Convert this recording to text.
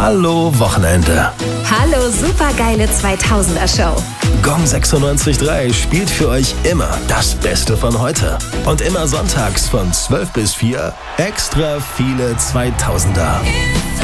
Hallo Wochenende. Hallo supergeile 2000er Show. Gong 96.3 spielt für euch immer das Beste von heute. Und immer sonntags von 12 bis 4 extra viele 2000er.